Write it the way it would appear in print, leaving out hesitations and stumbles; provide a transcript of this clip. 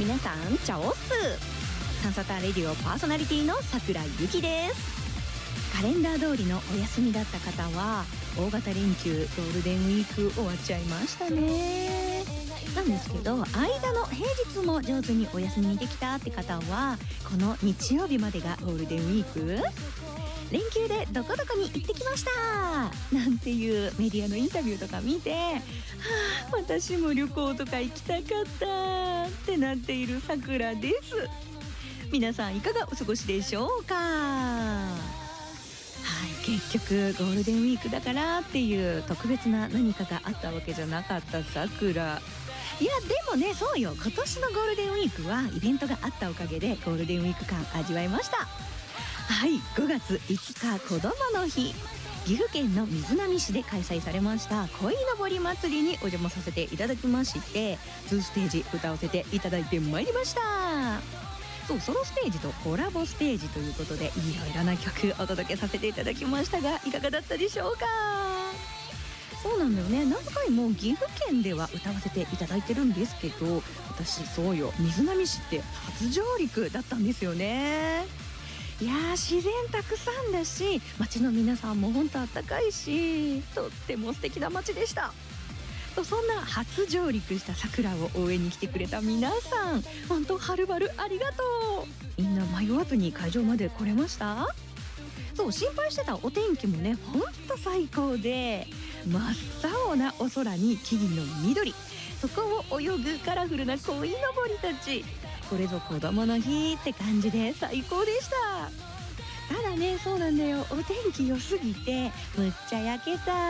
皆さんチャオス。サンサタレディオパーソナリティの桜井由紀です。カレンダー通りのお休みだった方は大型連休ゴールデンウィーク終わっちゃいましたね。なんですけど、間の平日も上手にお休みにできたって方はこの日曜日までがゴールデンウィーク、連休でどこどこに行ってきましたなんていうメディアのインタビューとか見て、私も旅行とか行きたかったってなっている桜です。皆さんいかがお過ごしでしょうか。結局ゴールデンウィークだからっていう特別な何かがあったわけじゃなかった桜。いやでもね、そうよ、今年のゴールデンウィークはイベントがあったおかげでゴールデンウィーク感味わいました。はい、5月5日子どもの日、岐阜県の瑞浪市で開催されました鯉のぼり祭りにお邪魔させていただきまして、2ステージ歌わせていただいてまいりました。そう、ソロステージとコラボステージということでいろいろな曲お届けさせていただきましたが、いかがだったでしょうか。そうなんだよね、何回も岐阜県では歌わせていただいてるんですけど、私そうよ、瑞浪市って初上陸だったんですよね。いやー、自然たくさんだし、街の皆さんも本当あったかいし、とっても素敵な街でした。そんな初上陸した桜を応援に来てくれた皆さん、本当はるばるありがとう。みんな迷わずに会場まで来れました。そう、心配してたお天気もね、ほんと最高で、真っ青なお空に木々の緑、そこを泳ぐカラフルな鯉のぼりたち、これぞ子供の日って感じで最高でした。ただね、そうなんだよ、お天気良すぎてむっちゃ焼けた。